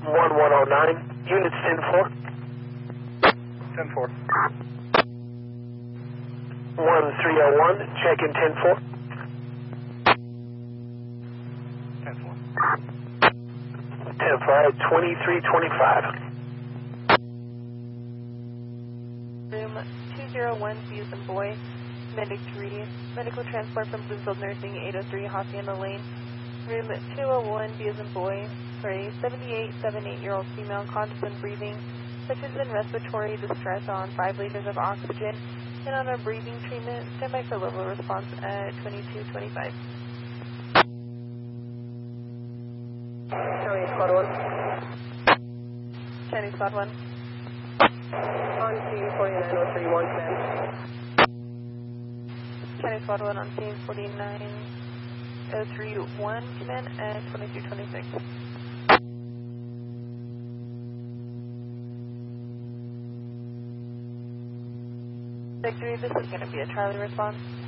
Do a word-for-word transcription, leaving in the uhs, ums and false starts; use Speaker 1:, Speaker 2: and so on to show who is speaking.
Speaker 1: one one oh nine, units ten four.
Speaker 2: ten four.
Speaker 1: one three oh one, check in ten four.
Speaker 2: ten four.
Speaker 1: ten four, twenty-three twenty-five.
Speaker 3: Room two oh one, B as in boy, medic three, medical transport from Bloomfield Nursing, eight oh three Hacienda Lane. Room two oh one, B as in boy, for a seventy-eight, seventy-eight-year-old female conscious and breathing, such as in respiratory distress on five liters of oxygen, and on our breathing treatment. Stand by for level response at twenty-two twenty-five.
Speaker 4: County Squad one.
Speaker 3: County Squad one.
Speaker 4: On scene forty-nine oh three one ten.
Speaker 3: County Squad one on scene forty-nine oh three one, command at twenty-two twenty-six. Victory, this is going to be a Charlie response.